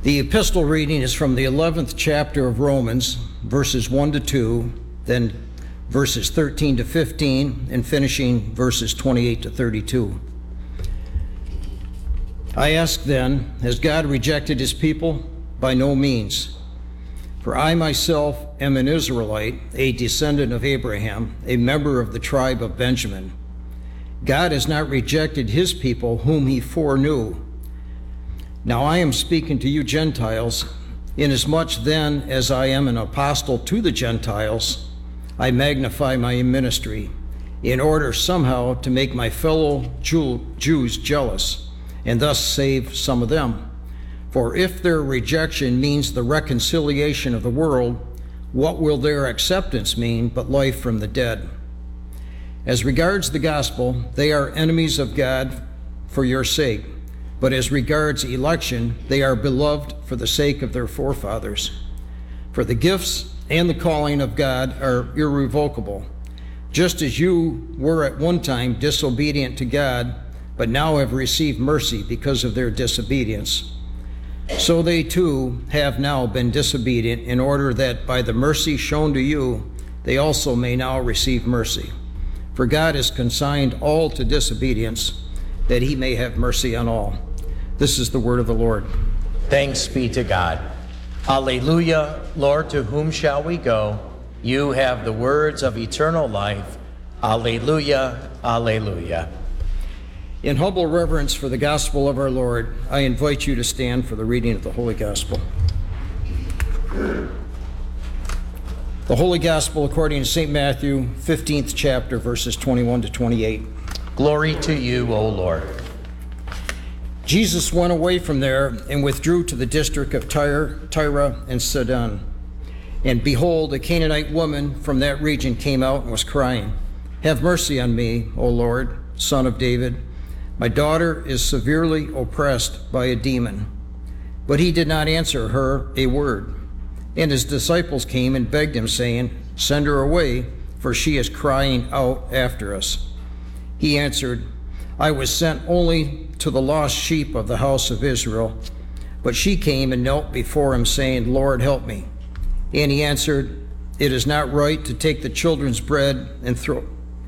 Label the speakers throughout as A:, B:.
A: The epistle reading is from the 11th chapter of Romans, verses 1 to 2, then verses 13 to 15, and finishing verses 28 to 32. I ask then, has God rejected his people? By no means. For I myself am an Israelite, a descendant of Abraham, a member of the tribe of Benjamin. God has not rejected his people whom he foreknew. Now I am speaking to you Gentiles, inasmuch then as I am an apostle to the Gentiles, I magnify my ministry, in order somehow to make my fellow Jews jealous, and thus save some of them. For if their rejection means the reconciliation of the world, what will their acceptance mean but life from the dead? As regards the gospel, they are enemies of God for your sake. But as regards election, they are beloved for the sake of their forefathers. For the gifts and the calling of God are irrevocable. Just as you were at one time disobedient to God, but now have received mercy because of their disobedience, so they too have now been disobedient, in order that by the mercy shown to you, they also may now receive mercy. For God has consigned all to disobedience, that he may have mercy on all. This is the word of the Lord.
B: Thanks be to God. Alleluia, Lord, to whom shall we go? You have the words of eternal life. Alleluia, alleluia.
A: In humble reverence for the gospel of our Lord, I invite you to stand for the reading of the Holy Gospel. The Holy Gospel according to St. Matthew, 15th chapter, verses 21 to 28.
B: Glory to you, O Lord.
A: Jesus went away from there and withdrew to the district of Tyre and Sidon. And behold, a Canaanite woman from that region came out and was crying, "Have mercy on me, O Lord, Son of David. My daughter is severely oppressed by a demon." But he did not answer her a word. And his disciples came and begged him, saying, "Send her away, for she is crying out after us." He answered, "I was sent only to the lost sheep of the house of Israel." But she came and knelt before him, saying, "Lord, help me." And he answered, "It is not right to take the children's bread and throw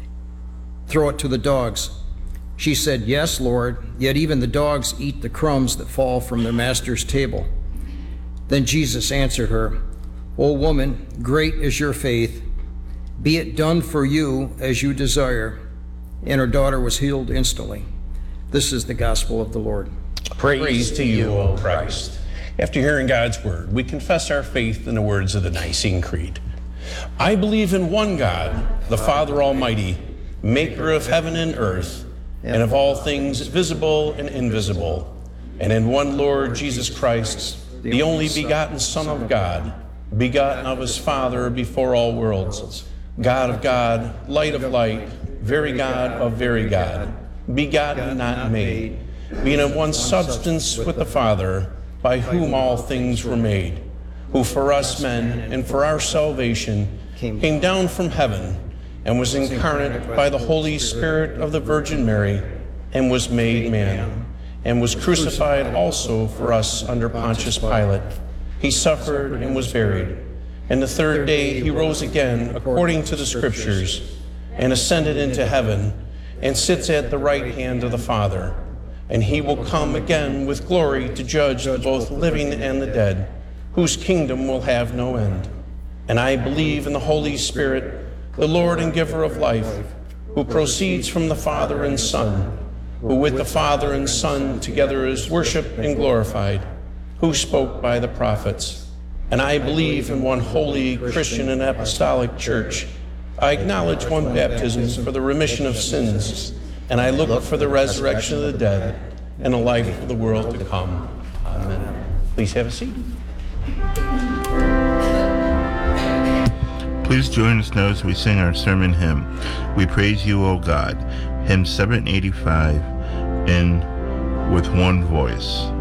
A: it to the dogs." She said, "Yes, Lord, yet even the dogs eat the crumbs that fall from their master's table." Then Jesus answered her, "O woman, great is your faith. Be it done for you as you desire." And her daughter was healed instantly. This is the gospel of the Lord.
B: Praise to you, O Christ.
C: After hearing God's word, we confess our faith in the words of the Nicene Creed. I believe in one God, the Father Almighty, maker of heaven and earth, and of all things visible and invisible, and in one Lord Jesus Christ, the only begotten Son of God, begotten of his Father before all worlds, God of God, light of light, very God of very God, begotten, not made, being of one substance with the Father, by whom all things were made, who for us men and for our salvation came down from heaven, and was incarnate by the Holy Spirit of the Virgin Mary, and was made man, and was crucified also for us under Pontius Pilate. He suffered and was buried, and the third day he rose again according to the Scriptures, and ascended into heaven, and sits at the right hand of the Father. And he will come again with glory to judge both living and the dead, whose kingdom will have no end. And I believe in the Holy Spirit, the Lord and giver of life, who proceeds from the Father and Son, who with the Father and Son together is worshiped and glorified, who spoke by the prophets. And I believe in one holy Christian and apostolic church. I acknowledge one baptism for the remission of sins, and I look for the resurrection of the dead and the life of the world to come. Amen. Please have a seat.
D: Please join us now as we sing our sermon hymn, "We Praise You, O God," hymn 785, in with one voice.